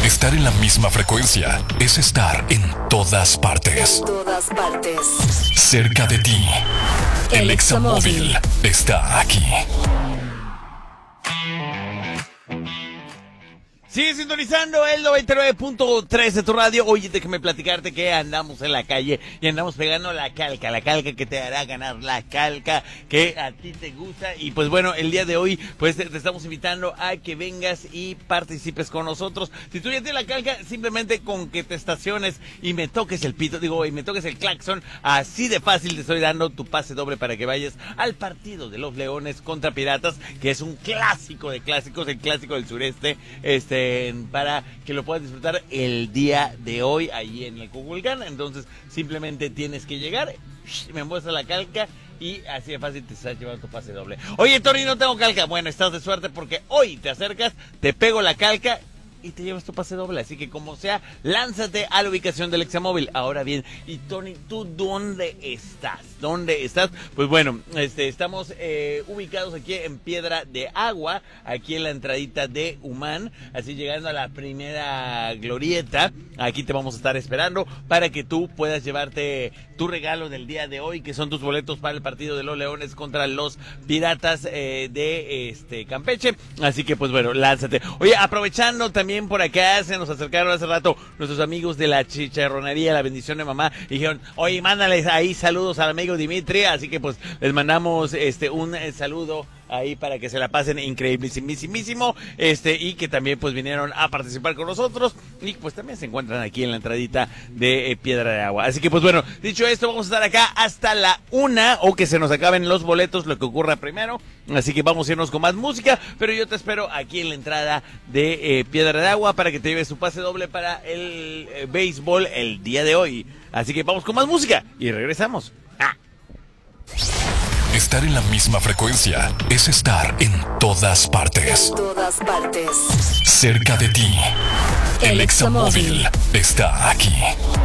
Estar en la misma frecuencia es estar en todas partes. En todas partes. Cerca de ti. El Examóvil está aquí. Sigue sintonizando el 99.3 de tu radio. Oye, déjame platicarte que andamos en la calle y andamos pegando la calca que te hará ganar, la calca que a ti te gusta. Y pues bueno, el día de hoy pues te estamos invitando a que vengas y participes con nosotros. Si tú ya tienes la calca, simplemente con que te estaciones y me toques el pito, y me toques el claxon, así de fácil te estoy dando tu pase doble para que vayas al partido de los Leones contra Piratas, que es un clásico de clásicos, el clásico del sureste, para que lo puedas disfrutar el día de hoy ahí en el Cuculcán. Entonces simplemente tienes que llegar, me muestra la calca y así de fácil te estás llevando tu pase doble. Oye, Tony, no tengo calca. Bueno, estás de suerte porque hoy te acercas, te pego la calca y te llevas tu pase doble. Así que como sea, lánzate a la ubicación del Examóvil. Ahora bien, y Tony, ¿tú dónde estás? ¿Dónde estás? Pues bueno, estamos ubicados aquí en Piedra de Agua, aquí en la entradita de Humán, así llegando a la primera glorieta. Aquí te vamos a estar esperando para que tú puedas llevarte tu regalo del día de hoy, que son tus boletos para el partido de los Leones contra los Piratas de Campeche. Así que pues bueno, lánzate. Oye, aprovechando también por acá, se nos acercaron hace rato nuestros amigos de la chicharronería La Bendición de Mamá, y dijeron, oye, mándales ahí saludos al amigo Dimitri, así que pues les mandamos un saludo ahí para que se la pasen increíbleísimo, y que también pues vinieron a participar con nosotros, y pues también se encuentran aquí en la entradita de Piedra de Agua. Así que pues bueno, dicho esto, vamos a estar acá hasta la 1, o que se nos acaben los boletos, lo que ocurra primero. Así que vamos a irnos con más música, pero yo te espero aquí en la entrada de Piedra de Agua para que te lleves tu pase doble para el béisbol el día de hoy. Así que vamos con más música y regresamos. Estar en la misma frecuencia es estar en todas partes. En todas partes. Cerca de ti. El Examóvil está aquí.